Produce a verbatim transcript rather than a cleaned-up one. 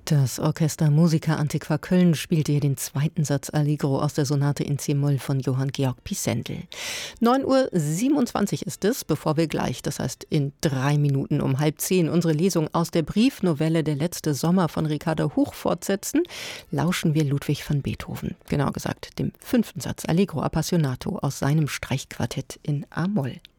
Das Orchester Musica Antiqua Köln spielte hier den zweiten Satz Allegro aus der Sonate in C-Moll von Johann Georg Pisendel. neun Uhr siebenundzwanzig ist es, bevor wir gleich, das heißt in drei Minuten um halb zehn, unsere Lesung aus der Briefnovelle Der letzte Sommer von Ricarda Huch fortsetzen, lauschen wir Ludwig van Beethoven, genauer gesagt dem fünften Satz Allegro Appassionato aus seinem Streichquartett in A-Moll.